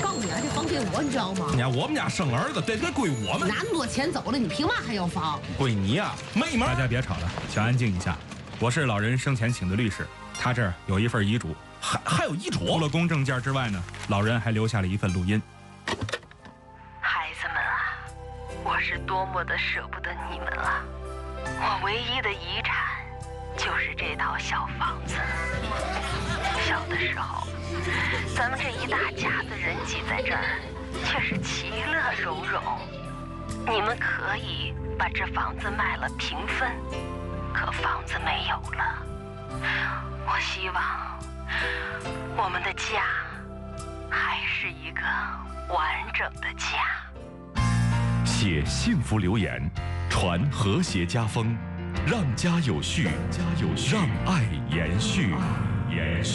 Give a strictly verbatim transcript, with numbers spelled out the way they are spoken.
告诉你啊，这房归我，你知道吗？ 你看我们家生儿子，这该归我们。 那么多钱走了，你凭嘛还要房？ 归你呀、啊，没门！ 大家别吵了，请安静一下。我是老人生前请的律师，他这儿有一份遗嘱， 还还有遗嘱。 除了公证件之外呢，老人还留下了一份录音。 孩子们啊，我是多么的舍不得你们啊！我唯一的遗产就是这套小房子。小的时候，咱们这一大家子人挤在这儿，却是其乐融融。你们可以把这房子卖了平分，可房子没有了。我希望我们的家还是一个完整的家。 写幸福留言，传和谐家风，让家有序，家有序，让爱延续，延续。